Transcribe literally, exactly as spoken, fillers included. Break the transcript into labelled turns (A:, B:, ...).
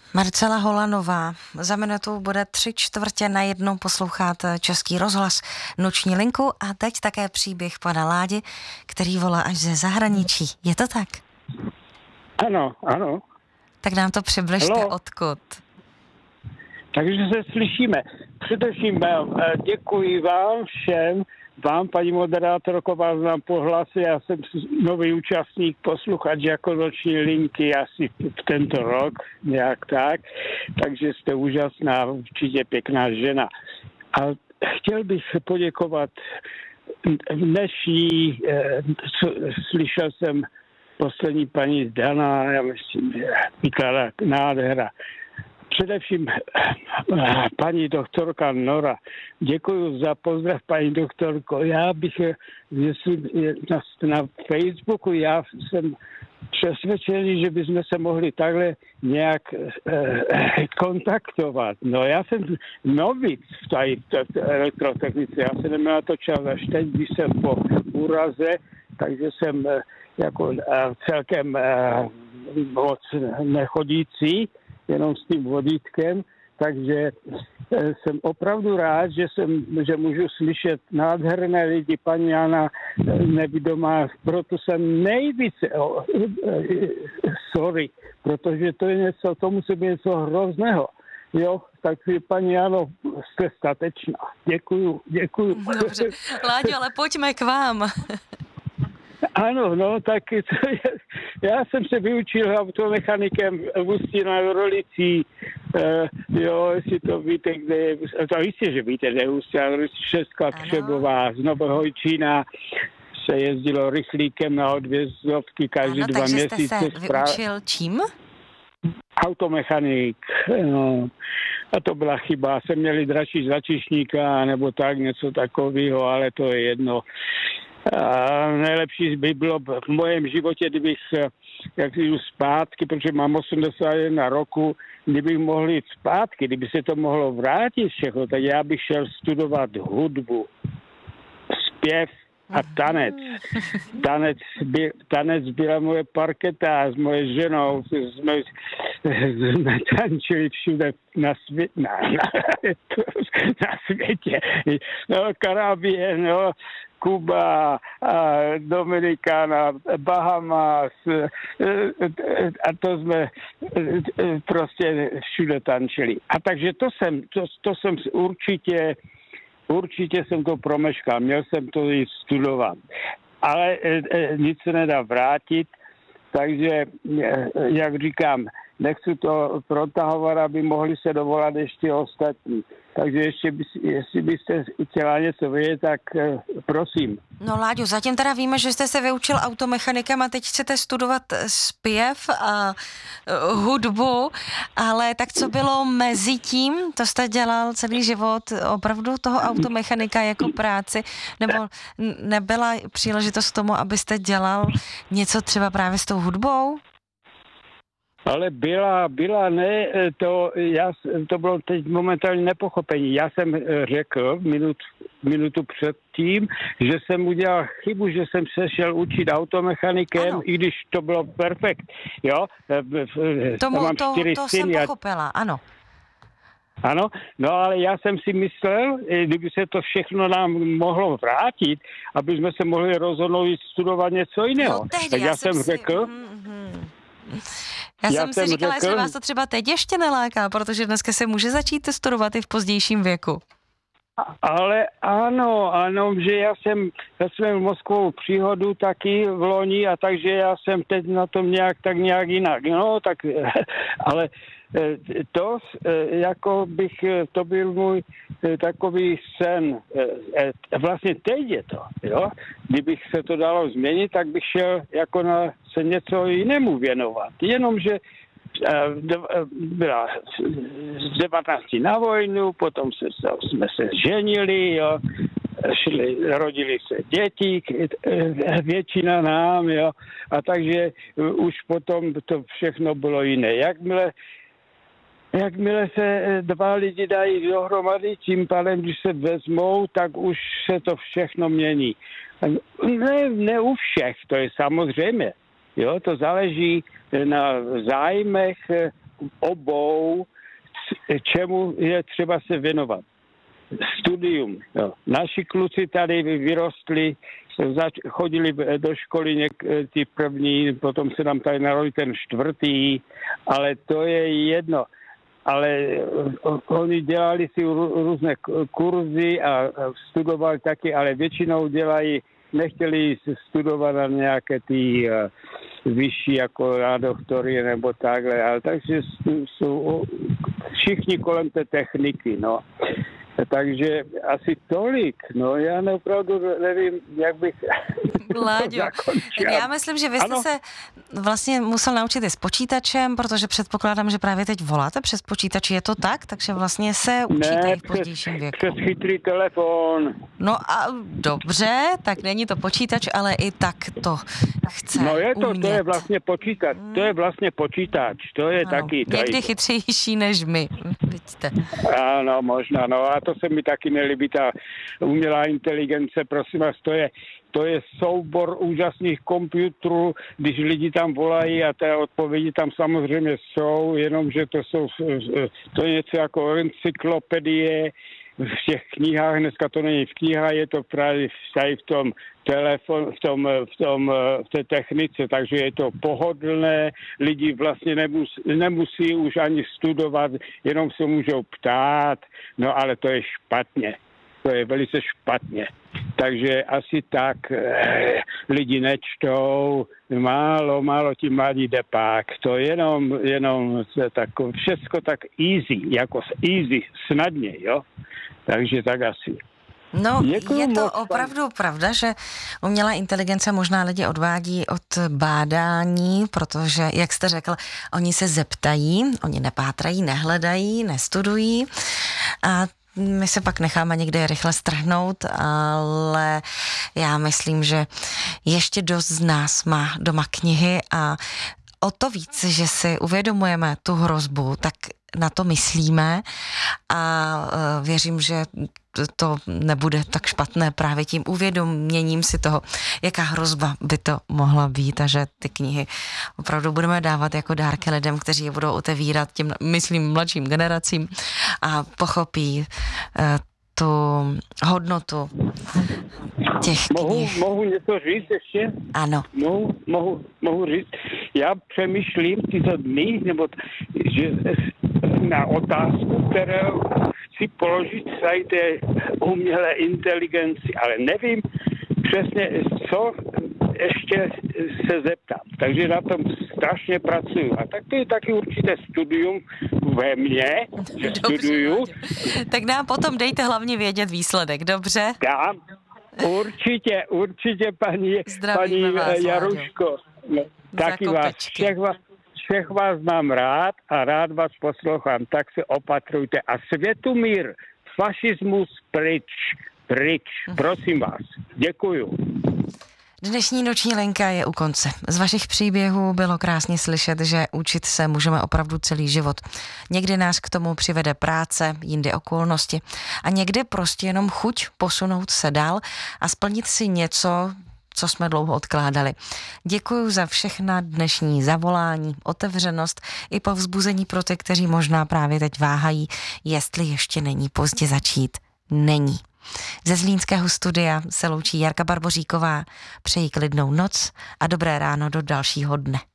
A: Marcela Holanová. Za minutu bude tři čtvrtě na jednou poslouchat Český rozhlas Noční linku a teď také příběh pana Ládi, který volá až ze zahraničí. Je to tak?
B: Ano, ano.
A: Tak nám to přibližte,
B: Hello.
A: odkud.
B: Takže se slyšíme. Především děkuji vám všem, vám, paní moderátorko, vás znám po hlase, já jsem nový účastník, posluchač jako Noční linky asi v tento rok, nějak tak, takže jste úžasná, určitě pěkná žena. A chtěl bych poděkovat dnešní, eh, slyšel jsem poslední paní Dana, já myslím, že vykládá nádhera. Především paní doktorka Nora. Děkuji za pozdrav, paní doktorko. Já bych, jestli na, na Facebooku, já jsem přesvědčený, že bychom se mohli takhle nějak eh, kontaktovat. No já jsem novic v té elektrotechnice, já jsem neměl na to čas až teď, když jsem po úraze, takže jsem eh, jako eh, celkem eh, moc nechodící, jenom s tím vodítkem, takže jsem opravdu rád, že, jsem, že můžu slyšet nádherné lidi, paní Jana nevidomá, proto jsem nejvíce, oh, sorry, protože to je něco, to musí být něco hrozného. Jo, takže paní Jano, jste statečná. Děkuju, děkuju.
A: Dobře, Láďo, ale pojďme k vám.
B: Ano, no, tak já jsem se vyučil automechanikem v Ústí nad Orlicí, uh, jo, jestli to víte, kde je, to jistě, že víte, kde je Ústí nad Orlicí, Česká Třebová, z Novohojčína se jezdilo rychlíkem na odvězdovky každý
A: ano,
B: dva
A: takže
B: měsíce.
A: Jste se vyučil čím?
B: Automechanik, no. A to byla chyba, jsem měli dračí začišníka, nebo tak, něco takového, ale to je jedno. A nejlepší by bylo v mém životě, kdybych, jak jdu zpátky, protože mám osmdesát jedna roku, kdybych mohl jít zpátky, kdyby se to mohlo vrátit všechno, tak já bych šel studovat hudbu, zpěv a tanec. Tanec, by, tanec byla moje parketa s moje ženou, jsme, jsme tančili všude na, svět, na, na, na světě. No, Karabie, no, Kuba, Dominikána, Bahamas a to jsme prostě všude tančili. A takže to jsem, to, to jsem určitě, určitě jsem to promeškal, měl jsem to jít studovat. Ale nic se nedá vrátit, takže, jak říkám, nechci to protahovat, aby mohli se dovolat ještě ostatní. Takže ještě, by, jestli byste chtěla něco vědět, tak prosím.
A: No Láďo, zatím teda víme, že jste se vyučil automechanikem a teď chcete studovat zpěv a hudbu, ale tak co bylo mezi tím? To jste dělal celý život opravdu toho automechanika jako práci? Nebo nebyla příležitost k tomu, abyste dělal něco třeba právě s tou hudbou?
B: Ale byla, byla, ne, to, já, to bylo teď momentálně nepochopení. Já jsem řekl minut, minutu předtím, že jsem udělal chybu, že jsem se šel učit automechanikem, ano. I když to bylo perfekt, jo.
A: Tomu,
B: mám
A: to,
B: čtyři
A: to
B: syny,
A: jsem pochopila, ano.
B: Ano, no ale já jsem si myslel, kdyby se to všechno nám mohlo vrátit, aby jsme se mohli rozhodnout studovat něco jiného.
A: No, tehdy,
B: tak já,
A: já
B: jsem
A: si...
B: řekl...
A: Mm-hmm. Já, já jsem si
B: jsem
A: říkala,
B: řekl...
A: jestli vás to třeba teď ještě neláká, protože dneska se může začít studovat i v pozdějším věku.
B: Ale ano, ano, že já jsem, já jsem měl Moskvou příhodu taky v loni a takže já jsem teď na tom nějak tak nějak jinak, no tak, ale to, jako bych, to byl můj takový sen, vlastně teď je to, jo, kdybych se to dalo změnit, tak bych šel jako na se něco jinému věnovat, jenomže byla z devatenácti na vojnu, potom se, jsme se ženili, jo, šli, rodili se děti, většina nám, jo, a takže už potom to všechno bylo jiné. Jakmile, jakmile se dva lidi dají dohromady, tím pádem, když se vezmou, tak už se to všechno mění. Ne, ne u všech, to je samozřejmě. Jo, to záleží na zájmech obou, čemu je třeba se věnovat. Studium. Jo. Naši kluci tady vyrostli, zač- chodili do školy něk- ty první, potom se nám tady narodil ten čtvrtý, ale to je jedno. Ale oni dělali si různé kurzy a studovali taky, ale většinou dělají, nechtěli studovat na nějaké ty vyšší, jako na doktory nebo takhle, ale takže jsou všichni kolem té techniky, no. Takže asi tolik, no já opravdu nevím, jak bych
A: Láďo, já myslím, že vy jste ano. se vlastně musel naučit i s počítačem, protože předpokládám, že právě teď voláte přes počítač, je to tak? Takže vlastně se učíte
B: ne,
A: i v pozdějším věku.
B: přes chytrý telefon.
A: No a dobře, tak není to počítač, ale i tak to chce
B: No je to,
A: umět.
B: to je vlastně počítač, to je vlastně počítač, to je ano, taky.
A: Někdy
B: tady.
A: chytřejší než my, vidíte.
B: Ano, možná, no a to se mi taky nelíbí, ta umělá inteligence, prosím vás, to je, to je soubor úžasných počítačů, když lidi tam volají a té odpovědi tam samozřejmě jsou, jenomže to jsou, to je něco jako encyklopedie v těch knihách, dneska to není v knihách, je to právě v tom telefon, v tom, v tom, v té technice, takže je to pohodlné, lidi vlastně nemus, nemusí už ani studovat, jenom se můžou ptát, no ale to je špatně. To je velice špatně. Takže asi tak eh, lidi nečtou, málo, málo ti mladí depák. To jenom, jenom tak, všecko tak easy, jako easy, snadně, jo. Takže tak asi.
A: No, Děkuju je to moc, opravdu pan. pravda, že umělá inteligence možná lidi odvádí od bádání, protože, jak jste řekl, oni se zeptají, oni nepátrají, nehledají, nestudují a my se pak necháme někde rychle strhnout, ale já myslím, že ještě dost z nás má doma knihy a o to víc, že si uvědomujeme tu hrozbu, tak na to myslíme a věřím, že to nebude tak špatné právě tím uvědoměním si toho, jaká hrozba by to mohla být a že ty knihy opravdu budeme dávat jako dárky lidem, kteří je budou otevírat těm, myslím, mladším generacím a pochopí tu hodnotu těch
B: mohu,
A: knih.
B: Mohu něco říct ještě?
A: Ano.
B: Mohu, mohu, mohu říct. Já přemýšlím tyto dny, nebo že na otázku, kterou chci položit tady té umělé inteligenci, ale nevím přesně, co ještě se zeptám. Takže na tom strašně pracuju. A tak to je taky určité studium ve mně, že
A: Dobře,
B: studuju.
A: Tak nám potom dejte hlavně vědět výsledek, dobře?
B: Dám. Určitě, určitě, paní, paní
A: vás,
B: Jaruško. No, taky vás všech, vás, všech vás mám rád a rád vás poslouchám, tak se opatrujte. A světumír, fašismus pryč, pryč, prosím vás. Děkuju.
A: Dnešní noční linka je u konce. Z vašich příběhů bylo krásně slyšet, že učit se můžeme opravdu celý život. Někdy nás k tomu přivede práce, jindy okolnosti a někdy prostě jenom chuť posunout se dál a splnit si něco, co jsme dlouho odkládali. Děkuji za všechna dnešní zavolání, otevřenost i povzbuzení pro ty, kteří možná právě teď váhají, jestli ještě není pozdě začít. Není. Ze zlínského studia se loučí Jarka Barboříková. Přeji klidnou noc a dobré ráno do dalšího dne.